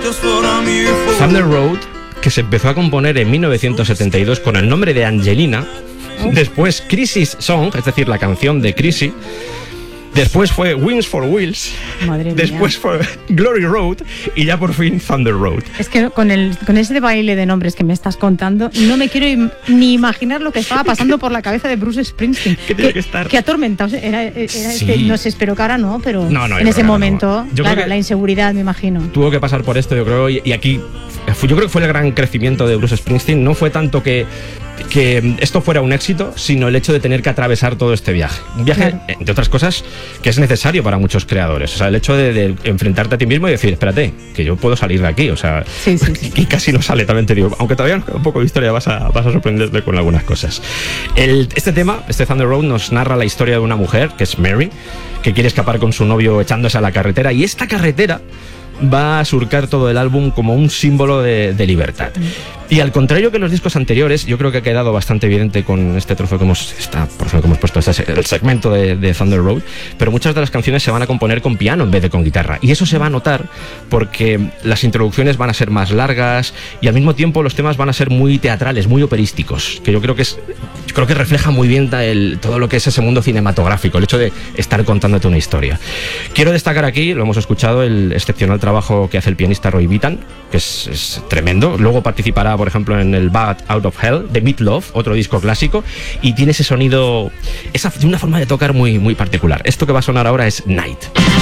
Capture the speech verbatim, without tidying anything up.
Thunder Road, que se empezó a componer en mil novecientos setenta y dos con el nombre de Angelina. Después Crisis Song, es decir, la canción de Crisis. Después fue Wings for Wheels. Madre Después mía. fue Glory Road. Y ya por fin Thunder Road. Es que con, el, con ese baile de nombres que me estás contando, no me quiero im- ni imaginar lo que estaba pasando por la cabeza de Bruce Springsteen. Que tiene que estar. Que atormentado. Era, era Sí. este, no sé, espero que ahora no, pero No, no, yo en creo ese que no. momento, Yo claro, creo que- la inseguridad, me imagino. Tuvo que pasar por esto, yo creo, y, y aquí fue- yo creo que fue el gran crecimiento de Bruce Springsteen. No fue tanto que, que esto fuera un éxito, sino el hecho de tener que atravesar todo este viaje. Un viaje, Claro. entre otras cosas, que es necesario para muchos creadores. O sea, el hecho de, de enfrentarte a ti mismo y decir, espérate, que yo puedo salir de aquí. O sea, Sí, sí, sí. y casi no sale, también te digo. Aunque todavía nos queda un poco de historia, vas a, vas a sorprenderte con algunas cosas. El, este tema, este Thunder Road, nos narra la historia de una mujer, que es Mary, que quiere escapar con su novio echándose a la carretera. Y esta carretera va a surcar todo el álbum como un símbolo de, de libertad. Y al contrario que los discos anteriores, yo creo que ha quedado bastante evidente con este trozo que hemos, esta porción que hemos puesto, este, el segmento de, de Thunder Road, pero muchas de las canciones se van a componer con piano en vez de con guitarra. Y eso se va a notar porque las introducciones van a ser más largas y al mismo tiempo los temas van a ser muy teatrales, muy operísticos, que yo creo que es, yo creo que refleja muy bien el, todo lo que es ese mundo cinematográfico, el hecho de estar contándote una historia. Quiero destacar aquí, lo hemos escuchado, el excepcional trabajo que hace el pianista Roy Bittan, que es, es tremendo. Luego participará, por ejemplo, en el Bad Out of Hell de Meat Loaf, otro disco clásico, y tiene ese sonido, esa, una forma de tocar muy, muy particular. Esto que va a sonar ahora es Night.